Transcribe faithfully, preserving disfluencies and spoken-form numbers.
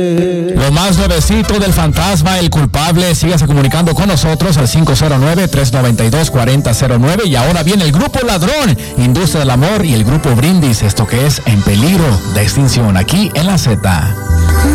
Lo más nuevecito del fantasma, el culpable, sígase comunicando con nosotros al cinco cero nueve, tres nueve dos, cuatro cero cero nueve. Y ahora viene el Grupo Ladrón, Industria del Amor y el Grupo Brindis, esto que es En Peligro de Extinción, aquí en La Z.